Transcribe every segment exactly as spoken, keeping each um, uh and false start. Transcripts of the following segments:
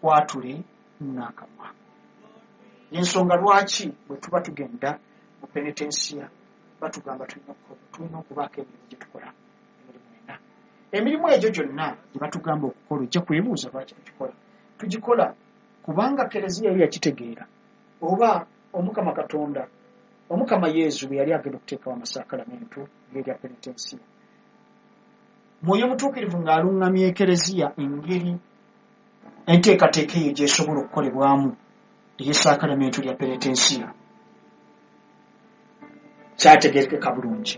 kwatule n'akamwa. Ensonga lwaki bwe tuba tugenda mu penitensiya batugamba tulina okubaako emirimu gye tukola emirimu ena. Emirimu egyo gyonna gye batugamba okukola ojja kwebuuza lwaki tugikola. Tugikola kubanga Kereziya yali yakitegeera, oba Omukama Katonda Omukama Yesu bwe yali agenda okuteekawo amasaakalamentu ng'erya penitensiya, Mwoyo Mutuukirivu ng'aluŋŋamya Ekereziya engeri enteekateeka eyo gy'esobola okukolebwamu ey'essaakalamento lya penitensiya kyategeerekeka bulungi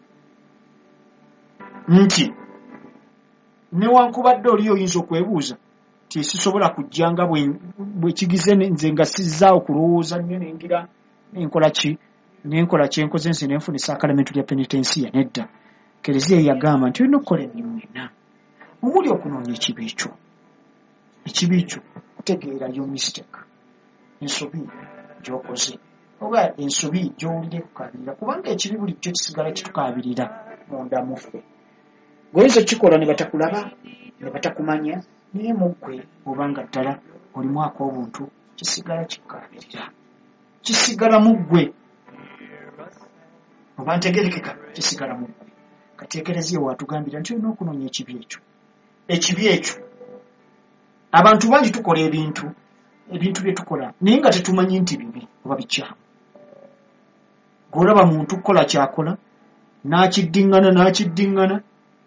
nti newankubadde oli oyinza okwebuuza ti sisobola kujja nga bwe kigize nze nga sizzaawo kulowooza nnyo nengira nenkola ki nenkola kyenkoze nze nenfuna essaakalamento lya penitensiya. Nedda, Kereziya yagamba nti olina okukola emirimu ena omuli okunoonya ekibi ekyo. Ekibi ekyo kutegeera yo mistake, ensobi gy'okoze oba ensobi gy'owulira ekukaabirira, kubanga ekibi bulijjo kisigala kitukaabirira munda muffe. Goyinza okukikola ne batakulaba ne batakumanya, naye muggwe obanga ddala olimu ak'obuntu kisigala kikukaabirira, kisigala muggwe. Oba ntegerekeka, kisigala muggwe. Kati Ekereziya watugambira nti olina okunoonya ekibi ekyo. Ekibi ekyo abantu bangi tukola ebintu ebintu bye tukola naye nga tetumanyi nti bibi oba bikyamu. G'olaba muntu kukola kyakola n'akiddiŋŋana n'akiddiŋŋana,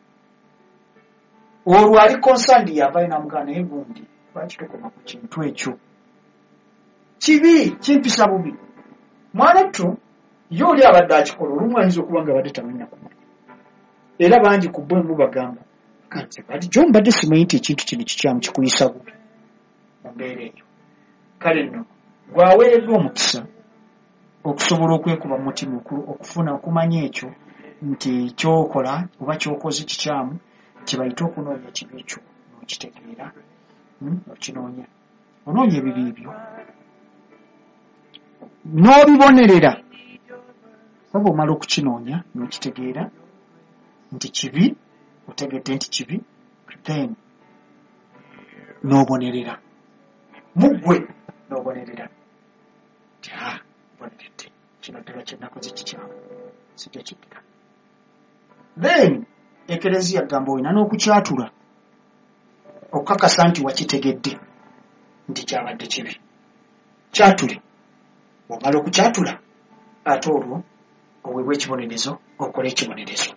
olwo ali konsandi yavayo n'amugamba naye gundi lwaki tokoma ku kintu ekyo kibi kimpisa bubi. Mwanattu ye oli abadde akikola olumu ayinza okuba nga abadde tamanya kumanya, era bangi ku bwe mubagamba kanze badi gyo mbadde simanyi nti ekintu kino kikyamu kikuyisa bubi mu mbeera eyo. Kale nno gwaweereddwa omukisa okusobola okwekuba mu mutima okufuna okumanya ekyo nti kyokola oba kyokoze kikyamu, kibayita okunoonya ekibi ekyo n'okitegeera, okinoonya onoonya ebibi ebyo n'obibonerera. Oba omala okukinoonya n'okitegeera nti kibi, otegedde nti kibi, then n'obonerera muggwe, n'obonerera nti ah boneredde kino ddala kyenakoze kikyamu sijja kiddira. Then Ekereziya agamba olina n'okukyatula okukakasa nti wakitegedde nti kyabadde kibi. Kyatule, omala okukyatula ate olwo oweebwa ekibonerezo, okole ekibonerezo.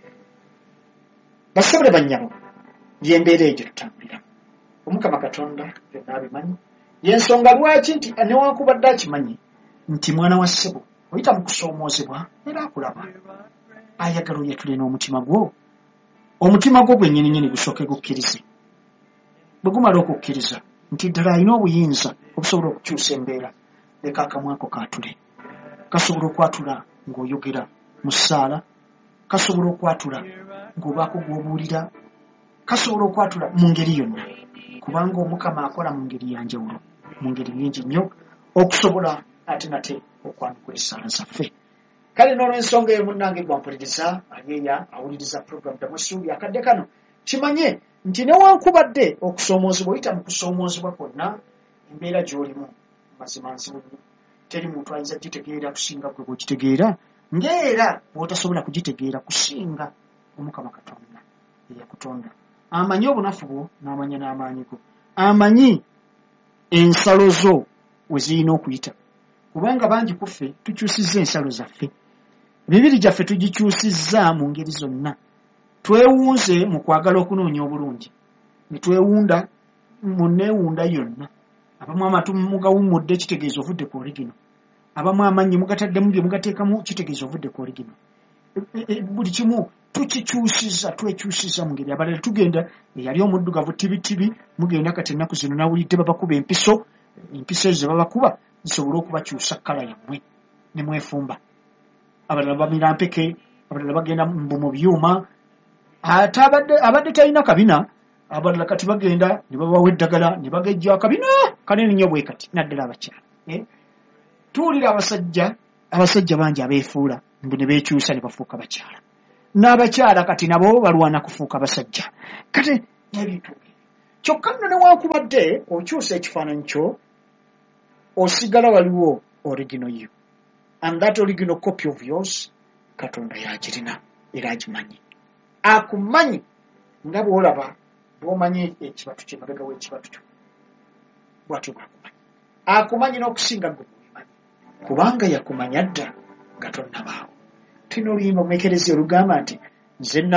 Basabule bannyabo, y'embeera egyo tutambulira. Omukama Katonda byonna abimanyi, y'ensonga lwaki nti newankubadde akimanyi nti mwana wa ssebo oyita mu kusoomoozebwa era akulaba, ayagala oyatule n'omutima gwo. Omutima gwo gwennyininyini gusooke gukkirize. Bwe gumala okukkiriza nti ddala alina obuyinza obusobola okukyusa embeera, leka akamwa ko kaatule. Kasobola okwatula ng'oyogera mu ssaala, kasobola okwatula ng'obaako gw'obuulira, kasobola okwatula mu ngeri yonna, kubanga Omukama akola mu ngeri ya njawulo, mu ngeri nnyingi nnyo okusobola ate nate okwanukula essaala zaffe. Kale n'olw'ensonga eyo munnange gwampuliriza alyeya awuliriza puroguramu Damusuubi akadde kano, kimanye nti newankubadde okusoomoozebwa oyita mu kusoomoozebwa kwonna embeera gy'olimu mazima nzibu nnyo. Teri muntu ayinza gitegeera kusinga gwe bw'okitegeera, ng'era bw'otasobola kugitegeera kusinga Omukama Katonda eyakutonda. Amanyi obunafu bwo n'amanya n'amaanyi go, amanyi ensalo zo we zirina okuyita, kubanga bangi ku ffe tukyusizza ensalo zaffe. Emibiri gyaffe tugikyusizza mu ngeri zonna. Twewunze mu kwagala okunoonya obulungi, ne twewunda mu neewunda yonna. Abamu amatu mugawummudde kitegeeza ovudde ku oligino, abamu amannyi mugataddemu bye mugateekamu kitegeeza ovudde ku oligino. Buli kimu tukikyusizza, twekyusizza mu ngeri. Abalala tugenda eyali omuddugavu tibitibi, mugenda kati ennaku zino nawulidde babakuba empiso, empiso ezo ze babakuba zisobola okubakyusa kkala yammwe ne mwefumba. Abalala bamira mpeke, abalala bagenda mbu mu byuma, ate abadde abadde talina kabina, abalala kati bagenda ne babawa eddagala ne bagejja akabina kanene nnyo bwe kati, naddala abakyala. Tuwulira abasajja abasajja bangi abeefuula mbu ne beekyusa ne bafuuka bakyala, n'abakyala kati nabo balwana kufuuka basajja. Kati ebintu kyokka nno newankubadde okyusa ekifaananyi kyo osigala waliwo original you, and that original copy of yours Katonda yagirina era agimanyi, akumanyi nga bw'olaba bw'omanyi ekibatu kye mabega w'ekibatu kyo bw'atyo bw'akumanyi, akumanyi n'okusinga gwe bw'omanyi kubanga yakumanya dda nga tonnabaawo. Tulina oluyimba mu Ekereziya olugamba nti nze